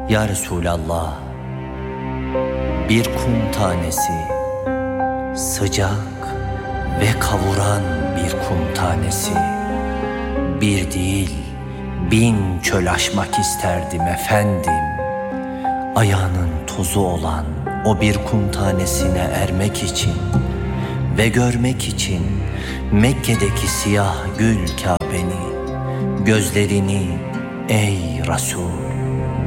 Ya Resulallah, bir kum tanesi, sıcak ve kavuran bir kum tanesi. Bir değil, 1000 çöl aşmak isterdim efendim. Ayağının tozu olan o bir kum tanesine ermek için ve görmek için Mekke'deki siyah gül Kabe'ni, gözlerini ey Resul,